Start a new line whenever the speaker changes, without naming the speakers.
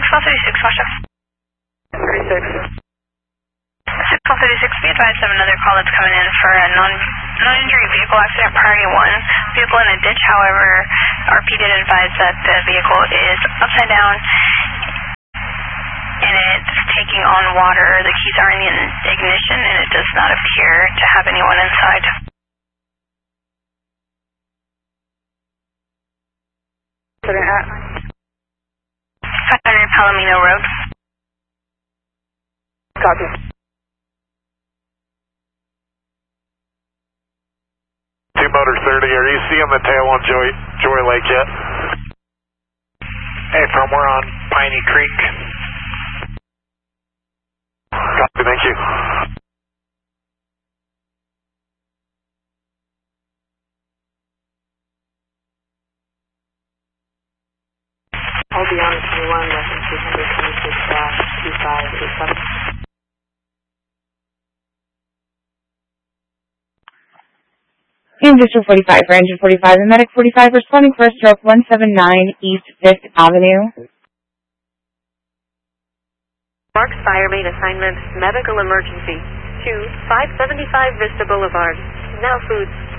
636, watch out.
36.
636, be advised of another call that's coming in for a non-injury vehicle accident, priority 1. Vehicle in a ditch, however, RP did advise that the vehicle is upside down and it's taking on water. The keys are in the ignition and it does not appear to have anyone inside.
At
500 Palomino Road.
Copy.
Motor 30, are you seeing the tail on Joy Lake yet? Hey, we're on Piney Creek. Copy, thank you.
I'll be on 21, reference 226-2527.
And District 45 for Engine 45 and Medic 45 responding for a stroke 179 East 5th Avenue.
Marks Fire Main Assignment, Medical Emergency, to 575 Vista Boulevard. Now Foods.